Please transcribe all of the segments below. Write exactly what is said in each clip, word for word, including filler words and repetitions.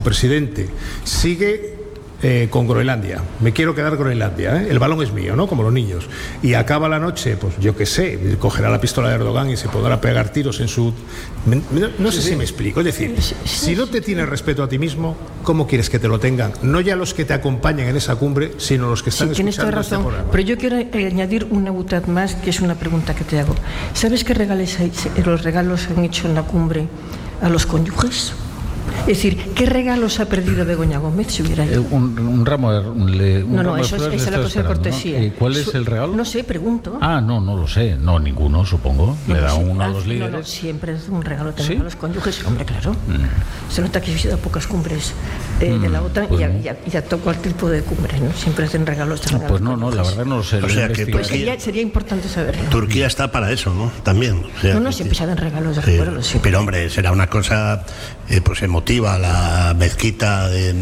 Presidente, sigue eh, con Groenlandia. Me quiero quedar Groenlandia, ¿eh? El balón es mío, ¿no? Como los niños. Y acaba la noche, pues yo qué sé, cogerá la pistola de Erdogan y se podrá pegar tiros en su... No, no sé si me explico. Es decir, si no te tienes respeto a ti mismo, ¿cómo quieres que te lo tengan? No ya los que te acompañan en esa cumbre, sino los que están sí, tienes escuchando toda razón, este programa. Pero yo quiero añadir una butad más, que es una pregunta que te hago. ¿Sabes qué regales hay, los regalos han hecho en la cumbre a los cónyuges? Es decir, ¿qué regalos ha perdido Begoña Gómez si hubiera ido? Eh, un, un ramo de... Un, un no, no, ramo eso de es, es la cosa de cortesía. ¿no? ¿Y cuál es Su, el regalo? No sé, pregunto. Ah, no, no lo sé. No, ninguno, supongo. No, Le da sí, uno ah, a los líderes. No, no, siempre es un regalo también ¿Sí? a los cónyuges. Hombre, claro. Mm. Se nota que he visitado pocas cumbres eh, mm, de la OTAN pues y, a, y, a, y a todo cualquier tipo de cumbre, ¿no? Siempre hacen regalos. No, pues no, no, la verdad no lo sé. O sea, que pues sería, sería importante saberlo. Turquía está para eso, ¿no? También. O sea, no, no, siempre se dan regalos de sí, recuerdo. Sí. Pero, hombre, será una cosa eh, pues emotiva, la mezquita de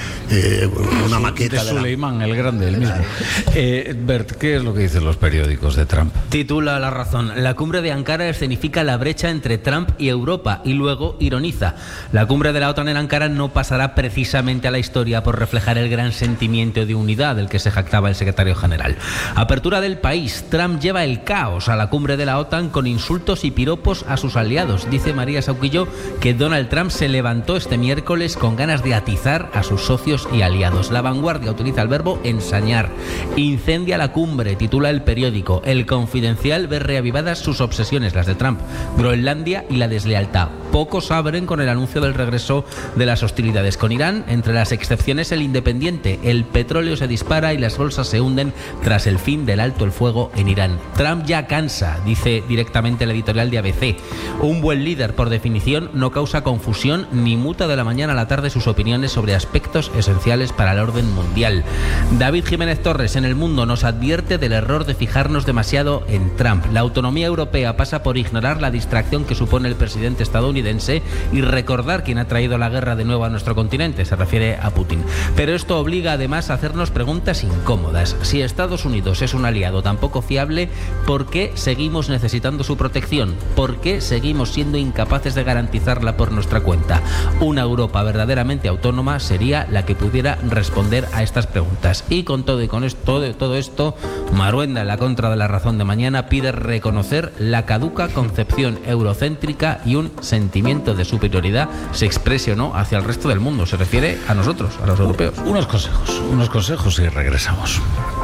eh, una maqueta de Suleimán, de la... el grande, el mismo. Eh, Bert, ¿qué es lo que dicen los periódicos de Trump? Titula La Razón: la cumbre de Ankara escenifica la brecha entre Trump y Europa, y luego ironiza: la cumbre de la OTAN en Ankara no pasará precisamente a la historia por reflejar el gran sentimiento de unidad del que se jactaba el secretario general. Apertura del País: Trump lleva el caos a la cumbre de la OTAN con insultos y piropos a sus aliados. Dice María Sauquillo que Donald Trump se levantó este miércoles con ganas de atizar a sus socios y aliados. La Vanguardia utiliza el verbo ensañar. Incendia la cumbre, titula el periódico. El Confidencial ve reavivadas sus obsesiones, las de Trump, Groenlandia y la deslealtad. Pocos abren con el anuncio del regreso de las hostilidades con Irán. Entre las excepciones, el Independiente. El petróleo se dispara y las bolsas se hunden tras el fin del alto el fuego en Irán. Trump ya cansa, dice directamente el editorial de A B C. Un buen líder, por definición, no causa confusión ni muta de la mañana a la tarde sus opiniones sobre aspectos esenciales para el orden mundial. David Jiménez Torres, en El Mundo, nos advierte del error de fijarnos demasiado en Trump. La autonomía europea pasa por ignorar la distracción que supone el presidente estadounidense y recordar quién ha traído la guerra de nuevo a nuestro continente, se refiere a Putin. Pero esto obliga además a hacernos preguntas incómodas. Si Estados Unidos es un aliado tan poco fiable, ¿por qué seguimos necesitando su protección? ¿Por qué seguimos siendo incapaces de garantizarla por nuestra cuenta? Una Europa verdaderamente autónoma sería la que pudiera responder a estas preguntas. Y con todo y con esto, todo esto, Maruenda, en la contra de La Razón de mañana, pide reconocer la caduca concepción eurocéntrica y un sentimiento de superioridad, se exprese o no, hacia el resto del mundo. Se refiere a nosotros, a los europeos. Unos consejos, unos consejos y regresamos.